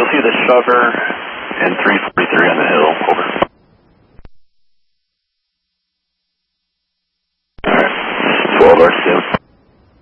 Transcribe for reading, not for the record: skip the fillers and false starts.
see the shover and 343 on the hill. Over. Alright. 12 R2.